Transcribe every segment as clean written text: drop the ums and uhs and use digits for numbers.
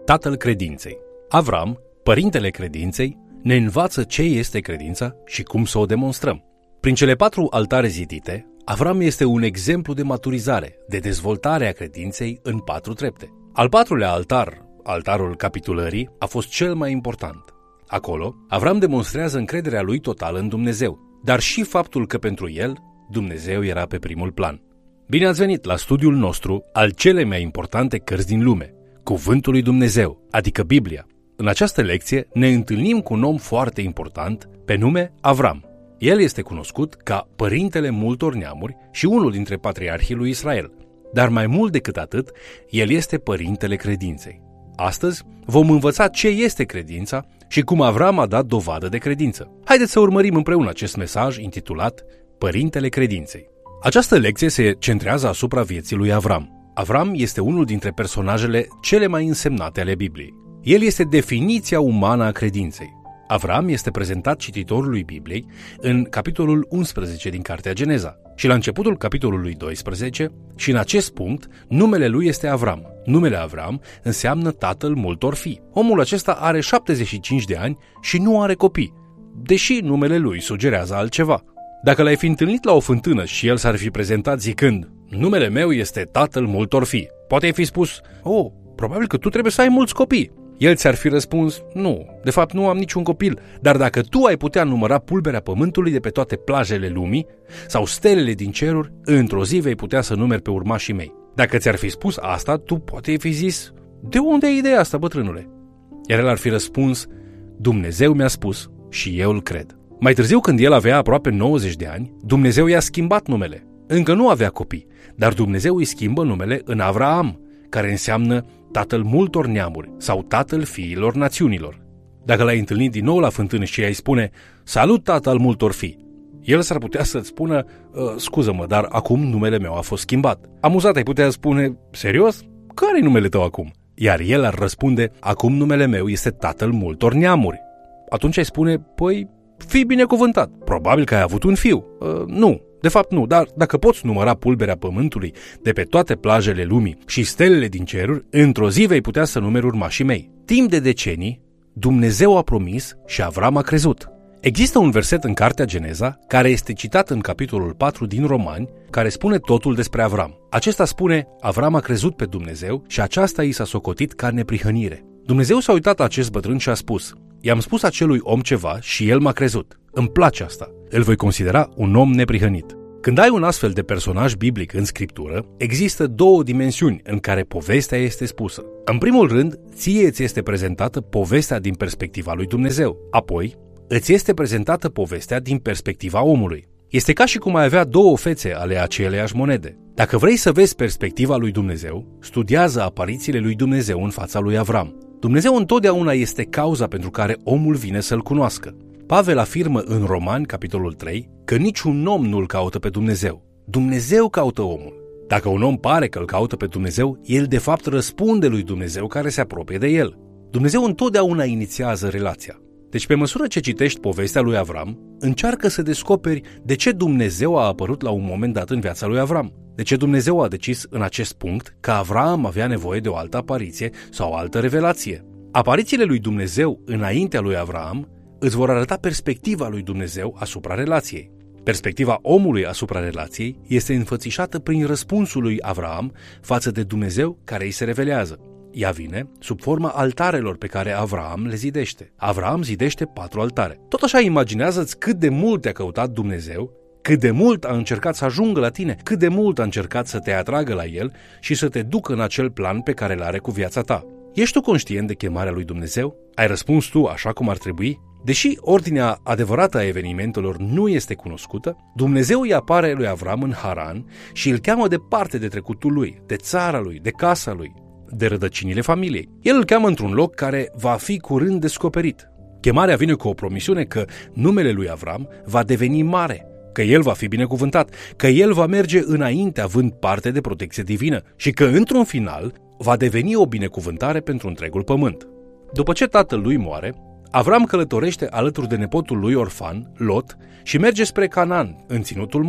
tatăl credinței. Avram, părintele credinței, ne învață ce este credința și cum să o demonstrăm. Prin cele 4 altare zidite, Avram este un exemplu de maturizare, de dezvoltare a credinței în 4 trepte. Al 4-lea altar, altarul capitulării, a fost cel mai important. Acolo, Avram demonstrează încrederea lui totală în Dumnezeu, dar și faptul că pentru el, Dumnezeu era pe primul plan. Bine ați venit la studiul nostru al celei mai importante cărți din lume, Cuvântul lui Dumnezeu, adică Biblia. În această lecție ne întâlnim cu un om foarte important, pe nume Avram. El este cunoscut ca părintele multor neamuri și unul dintre patriarhii lui Israel, dar mai mult decât atât, el este părintele credinței. Astăzi vom învăța ce este credința și cum Avram a dat dovadă de credință. Haideți să urmărim împreună acest mesaj intitulat Părintele credinței. Această lecție se centrează asupra vieții lui Avram. Avram este unul dintre personajele cele mai însemnate ale Bibliei. El este definiția umană a credinței. Avram este prezentat cititorului Bibliei în capitolul 11 din Cartea Geneza și la începutul capitolului 12 și în acest punct numele lui este Avram. Numele Avram înseamnă tatăl multor fii. Omul acesta are 75 de ani și nu are copii, deși numele lui sugerează altceva. Dacă l-ai fi întâlnit la o fântână și el s-ar fi prezentat zicând: numele meu este tatăl multor fii, poate ai fi spus: oh, probabil că tu trebuie să ai mulți copii. El ți-ar fi răspuns: nu, de fapt nu am niciun copil, dar dacă tu ai putea număra pulberea pământului de pe toate plajele lumii sau stelele din ceruri, într-o zi vei putea să numeri pe urmașii mei. Dacă ți-ar fi spus asta, tu poate ai fi zis: de unde ai ideea asta, bătrânule? Iar el ar fi răspuns: Dumnezeu mi-a spus și eu îl cred. Mai târziu, când el avea aproape 90 de ani, Dumnezeu i-a schimbat numele. Încă nu avea copii, dar Dumnezeu îi schimbă numele în Avraam, care înseamnă tatăl multor neamuri sau tatăl fiilor națiunilor. Dacă l-ai întâlnit din nou la fântână și ai spune: salut, tată al multor fii, el s-ar putea să-ți spună: scuză-mă, dar acum numele meu a fost schimbat. Amuzat ai putea spune: serios? Care-i numele tău acum? Iar el ar răspunde: acum numele meu este tatăl multor neamuri. Atunci ai spune: păi, fii binecuvântat, probabil că ai avut un fiu. Nu, de fapt nu, dar dacă poți număra pulberea pământului de pe toate plajele lumii și stelele din ceruri, într-o zi vei putea să numeri urmașii mei. Timp de decenii, Dumnezeu a promis și Avram a crezut. Există un verset în Cartea Geneza, care este citat în capitolul 4 din Romani, care spune totul despre Avram. Acesta spune: Avram a crezut pe Dumnezeu și aceasta i s-a socotit ca neprihănire. Dumnezeu s-a uitat la acest bătrân și a spus: i-am spus acelui om ceva și el m-a crezut. Îmi place asta. Îl voi considera un om neprihănit. Când ai un astfel de personaj biblic în Scriptură, există 2 dimensiuni în care povestea este spusă. În primul rând, ție ți este prezentată povestea din perspectiva lui Dumnezeu. Apoi, îți este prezentată povestea din perspectiva omului. Este ca și cum ai avea 2 fețe ale aceleiași monede. Dacă vrei să vezi perspectiva lui Dumnezeu, studiază aparițiile lui Dumnezeu în fața lui Avram. Dumnezeu întotdeauna este cauza pentru care omul vine să-L cunoască. Pavel afirmă în Romani, capitolul 3, că niciun om nu-L caută pe Dumnezeu. Dumnezeu caută omul. Dacă un om pare că îl caută pe Dumnezeu, el de fapt răspunde lui Dumnezeu care se apropie de el. Dumnezeu întotdeauna inițiază relația. Deci, pe măsură ce citești povestea lui Avram, încearcă să descoperi de ce Dumnezeu a apărut la un moment dat în viața lui Avram. De ce Dumnezeu a decis în acest punct că Avram avea nevoie de o altă apariție sau o altă revelație. Aparițiile lui Dumnezeu înaintea lui Avram îți vor arăta perspectiva lui Dumnezeu asupra relației. Perspectiva omului asupra relației este înfățișată prin răspunsul lui Avram față de Dumnezeu care îi se revelează. Ea vine sub forma altarelor pe care Avram le zidește. Avram zidește 4 altare. Tot așa, imaginează-ți cât de mult te-a căutat Dumnezeu, cât de mult a încercat să ajungă la tine, cât de mult a încercat să te atragă la el și să te ducă în acel plan pe care îl are cu viața ta. Ești tu conștient de chemarea lui Dumnezeu? Ai răspuns tu așa cum ar trebui? Deși ordinea adevărată a evenimentelor nu este cunoscută, Dumnezeu îi apare lui Avram în Haran și îl cheamă departe de trecutul lui, de țara lui, de casa lui, de rădăcinile familiei. El îl cheamă într-un loc care va fi curând descoperit. Chemarea vine cu o promisiune că numele lui Avram va deveni mare, că el va fi binecuvântat, că el va merge înainte având parte de protecție divină și că, într-un final, va deveni o binecuvântare pentru întregul pământ. După ce tatăl lui moare, Avram călătorește alături de nepotul lui orfan, Lot, și merge spre Canaan, în ținutul More.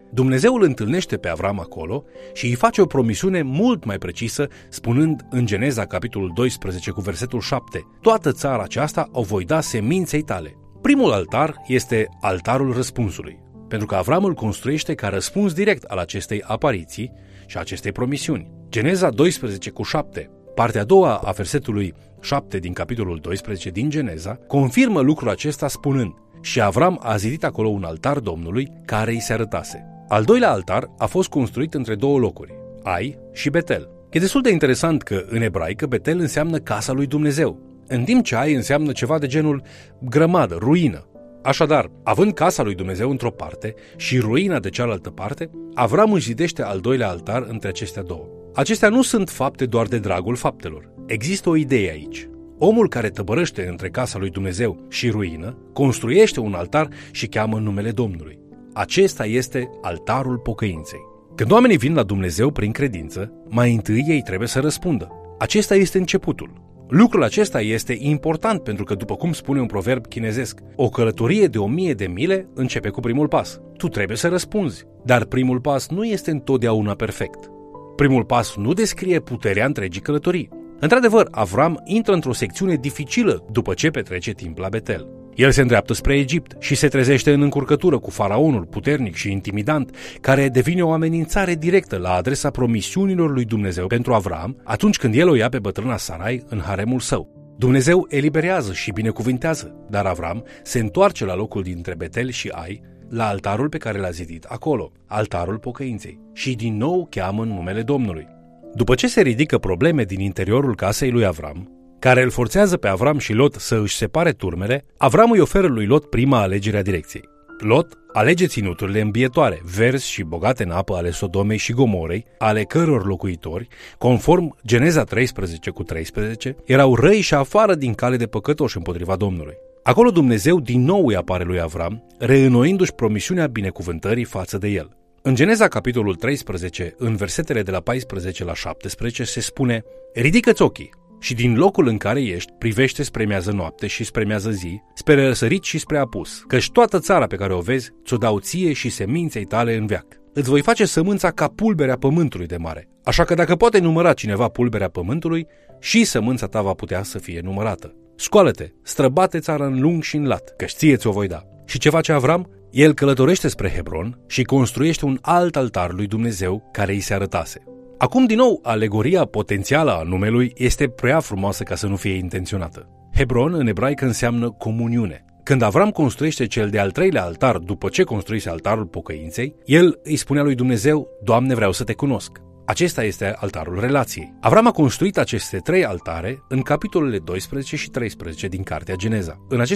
Dumnezeu îl întâlnește pe Avram acolo și îi face o promisiune mult mai precisă, spunând în Geneza, capitolul 12, cu versetul 7: toată țara aceasta o voi da seminței tale. Primul altar este altarul răspunsului, pentru că Avram îl construiește ca răspuns direct al acestei apariții și acestei promisiuni. Geneza 12 cu 7, partea a doua a versetului 7 din capitolul 12 din Geneza, confirmă lucrul acesta spunând: și Avram a zidit acolo un altar Domnului care îi se arătase. Al doilea altar a fost construit între două locuri, Ai și Betel. E destul de interesant că în ebraică Betel înseamnă casa lui Dumnezeu, în timp ce Ai înseamnă ceva de genul grămadă, ruină. Așadar, având casa lui Dumnezeu într-o parte și ruina de cealaltă parte, Avram își zidește al doilea altar între acestea două. Acestea nu sunt fapte doar de dragul faptelor. Există o idee aici. Omul care tăbărăște între casa lui Dumnezeu și ruină, construiește un altar și cheamă numele Domnului. Acesta este altarul pocăinței. Când oamenii vin la Dumnezeu prin credință, mai întâi ei trebuie să răspundă. Acesta este începutul. Lucrul acesta este important pentru că, după cum spune un proverb chinezesc, o călătorie de 1000 de mile începe cu primul pas. Tu trebuie să răspunzi, dar primul pas nu este întotdeauna perfect. Primul pas nu descrie puterea întregii călătorii. Într-adevăr, Avram intră într-o secțiune dificilă după ce petrece timp la Betel. El se îndreaptă spre Egipt și se trezește în încurcătură cu faraonul puternic și intimidant, care devine o amenințare directă la adresa promisiunilor lui Dumnezeu pentru Avram atunci când el o ia pe bătrâna Sarai în haremul său. Dumnezeu eliberează și binecuvintează, dar Avram se întoarce la locul dintre Betel și Ai, la altarul pe care l-a zidit acolo, altarul pocăinței, și din nou cheamă în numele Domnului. După ce se ridică probleme din interiorul casei lui Avram, care îl forțează pe Avram și Lot să își separe turmele, Avram îi oferă lui Lot prima alegere a direcției. Lot alege ținuturile îmbietoare, verzi și bogate în apă ale Sodomei și Gomorei, ale căror locuitori, conform Geneza 13 cu 13, erau răi și afară din cale de păcătoși împotriva Domnului. Acolo Dumnezeu din nou îi apare lui Avram, reînnoindu-și promisiunea binecuvântării față de el. În Geneza, capitolul 13, în versetele de la 14 la 17, se spune: ridică-ți ochii și din locul în care ești, privește spre miază noapte și spre miază zi, spre răsărit și spre apus, căci toată țara pe care o vezi ți-o dau ție și seminței tale în veac. Îți voi face sămânța ca pulberea pământului de mare, așa că dacă poate număra cineva pulberea pământului, și sămânța ta va putea să fie numărată. Scoală-te, străbate țara în lung și în lat, căci ție ți-o voi da. Și ce face Avram? El călătorește spre Hebron și construiește un alt altar lui Dumnezeu care îi se arătase. Acum, din nou, alegoria potențială a numelui este prea frumoasă ca să nu fie intenționată. Hebron în ebraică înseamnă comuniune. Când Avram construiește cel de-al treilea altar după ce construise altarul pocăinței, el îi spunea lui Dumnezeu: Doamne, vreau să te cunosc. Acesta este altarul relației. Avram a construit aceste trei altare în capitolele 12 și 13 din Cartea Geneza. În